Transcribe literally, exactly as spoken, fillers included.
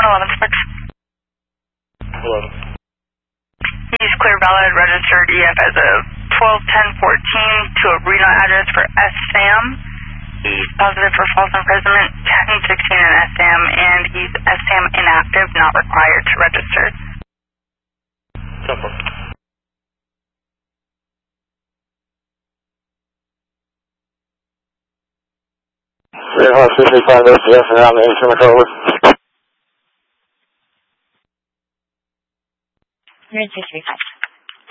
eleven six. eleven. He's clear valid, registered E F as a twelve ten fourteen to a Reno address for S SAM. He's positive for false imprisonment, ten sixteen in S SAM, and he's S SAM inactive, not required to register. Simple. three hundred fifty-five investigation around the instrument over. three two three five.